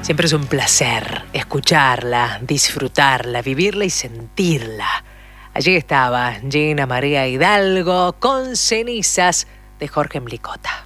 Siempre es un placer escucharla, disfrutarla, vivirla y sentirla. Allí estaba Gina María Hidalgo con Cenizas de Jorge Mlicota.